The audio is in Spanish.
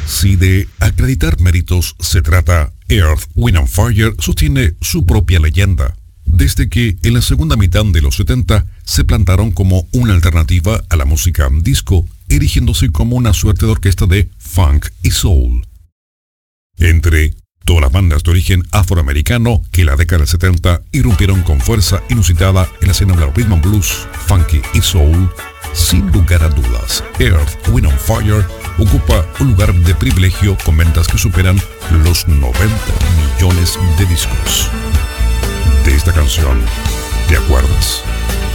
Si de acreditar méritos se trata, Earth, Wind and Fire sostiene su propia leyenda, desde que en la segunda mitad de los 70 se plantaron como una alternativa a la música disco, erigiéndose como una suerte de orquesta de funk y soul. Entre todas las bandas de origen afroamericano que en la década del 70 irrumpieron con fuerza inusitada en la escena del rhythm and blues, funky y soul, sin lugar a dudas, Earth, Wind and Fire ocupa un lugar de privilegio con ventas que superan los 90 millones de discos. De esta canción, ¿te acuerdas?